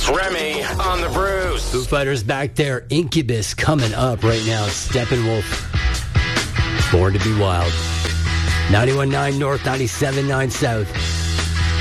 It's Remy on the Bruce. Foo Fighters back there. Incubus coming up right now. Steppenwolf. Born to be Wild. 91.9 North, 97.9 South.